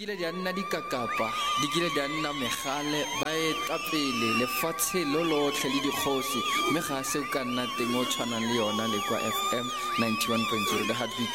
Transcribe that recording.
kile di a nna dikakapa di kile di a nna megale ba etapele lefatshe lo lotlhe le dikgosi mme ga se o ka nna teng o tshwanang le yona le kwa FM 91.0 the heartbeat